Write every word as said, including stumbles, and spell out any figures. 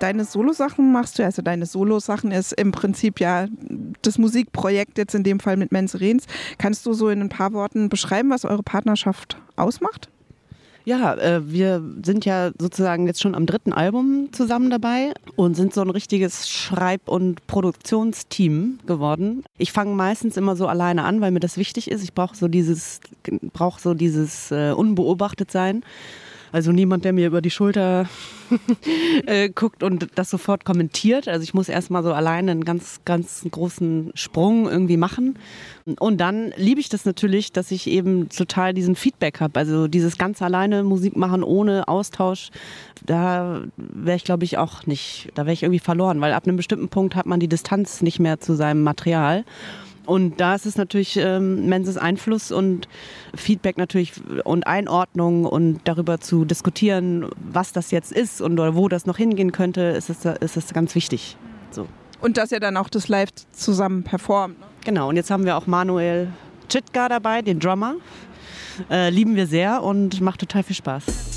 deine Solo-Sachen machst du, also deine Solo-Sachen ist im Prinzip ja das Musikprojekt jetzt in dem Fall mit Menze Rehns. Kannst du so in ein paar Worten beschreiben, was eure Partnerschaft ausmacht? Ja, äh, wir sind ja sozusagen jetzt schon am dritten Album zusammen dabei und sind so ein richtiges Schreib- und Produktionsteam geworden. Ich fange meistens immer so alleine an, weil mir das wichtig ist. Ich brauche so dieses, brauch so dieses äh, Unbeobachtetsein. Also niemand, der mir über die Schulter äh, guckt und das sofort kommentiert. Also ich muss erstmal so alleine einen ganz, ganz großen Sprung irgendwie machen. Und dann liebe ich das natürlich, dass ich eben total diesen Feedback habe. Also dieses ganz alleine Musik machen ohne Austausch, da wäre ich glaube ich auch nicht, da wäre ich irgendwie verloren. Weil ab einem bestimmten Punkt hat man die Distanz nicht mehr zu seinem Material. Und da ist es natürlich ähm, Menzes Einfluss und Feedback natürlich und Einordnung und darüber zu diskutieren, was das jetzt ist und oder wo das noch hingehen könnte, ist es, ist es ganz wichtig. So. Und dass ihr dann auch das live zusammen performt. Ne? Genau, und jetzt haben wir auch Manuel Chitka dabei, den Drummer. Äh, lieben wir sehr und macht total viel Spaß.